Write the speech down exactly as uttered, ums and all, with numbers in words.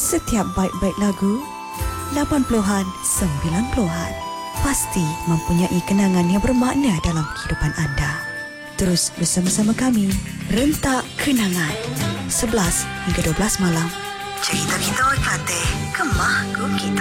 Setiap baik-baik lagu, lapan puluhan, sembilan puluhan, pasti mempunyai kenangan yang bermakna dalam kehidupan anda. Terus bersama-sama kami, Rentak Kenangan. sebelas hingga dua belas malam. Cerita kita Kelantan, Kemah Gum kita.